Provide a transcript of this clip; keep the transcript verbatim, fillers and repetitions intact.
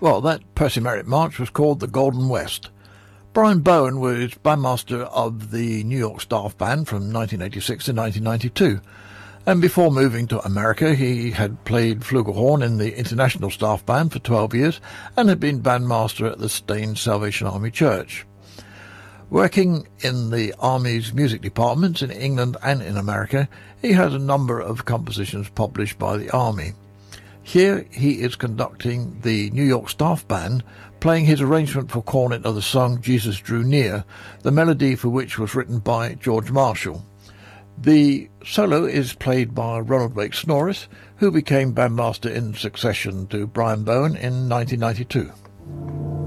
Well, that Percy Merritt March was called the Golden West. Brian Bowen was bandmaster of the New York Staff Band from nineteen eighty-six to nineteen ninety-two, and before moving to America he had played flugelhorn in the International Staff Band for twelve years and had been bandmaster at the Staines Salvation Army Church. Working in the Army's music departments in England and in America, he has a number of compositions published by the Army. Here he is conducting the New York Staff Band, playing his arrangement for cornet of the song Jesus Drew Near, the melody for which was written by George Marshall. The solo is played by Ronald Wake Norris, who became bandmaster in succession to Brian Bowen in nineteen ninety-two.